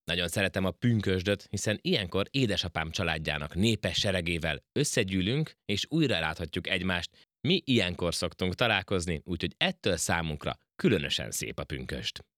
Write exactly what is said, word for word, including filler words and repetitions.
Nagyon szeretem a pünkösdöt, hiszen ilyenkor édesapám családjának népes seregével összegyűlünk, és újra láthatjuk egymást. Mi ilyenkor szoktunk találkozni, úgyhogy ettől számunkra különösen szép a pünkösd.